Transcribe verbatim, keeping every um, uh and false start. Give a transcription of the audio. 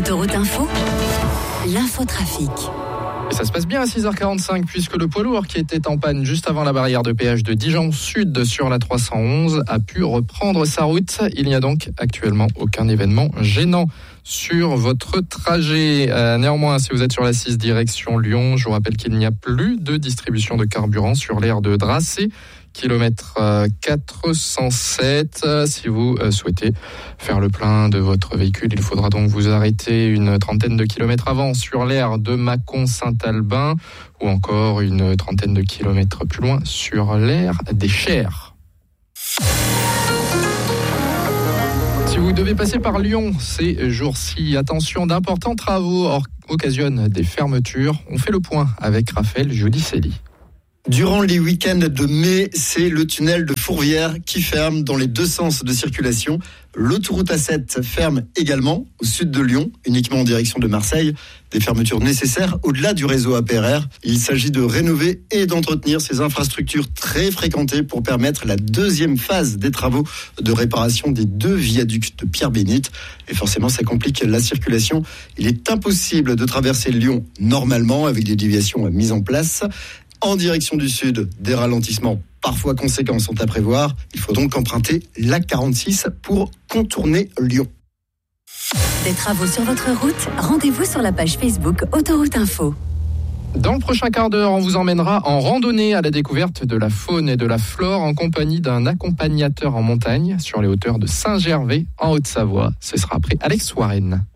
Autoroute Info, l'infotrafic. Et ça se passe bien à six heures quarante-cinq puisque le poids lourd qui était en panne juste avant la barrière de péage de Dijon Sud sur la trois cent onze a pu reprendre sa route. Il n'y a donc actuellement aucun événement gênant sur votre trajet. Euh, néanmoins, si vous êtes sur la six direction Lyon, je vous rappelle qu'il n'y a plus de distribution de carburant sur l'aire de Dracé. Kilomètre quatre cent sept. Si vous souhaitez faire le plein de votre véhicule, il faudra donc vous arrêter une trentaine de kilomètres avant sur l'aire de Mâcon-Saint-Albin ou encore une trentaine de kilomètres plus loin sur l'aire des Chers. Si vous devez passer par Lyon ces jours-ci, attention, d'importants travaux occasionnent des fermetures. On fait le point avec Raphaël Giudicelli. Durant les week-ends de mai, c'est le tunnel de Fourvière qui ferme dans les deux sens de circulation. L'autoroute A sept ferme également au sud de Lyon, uniquement en direction de Marseille. Des fermetures nécessaires au-delà du réseau A P R R. Il s'agit de rénover et d'entretenir ces infrastructures très fréquentées pour permettre la deuxième phase des travaux de réparation des deux viaducs de Pierre-Bénite. Et forcément, ça complique la circulation. Il est impossible de traverser Lyon normalement avec des déviations mises en place. En direction du sud, des ralentissements parfois conséquents sont à prévoir. Il faut donc emprunter l'A quarante-six pour contourner Lyon. Des travaux sur votre route, rendez-vous sur la page Facebook Autoroute Info. Dans le prochain quart d'heure, on vous emmènera en randonnée à la découverte de la faune et de la flore en compagnie d'un accompagnateur en montagne sur les hauteurs de Saint-Gervais en Haute-Savoie. Ce sera après Alex Warren.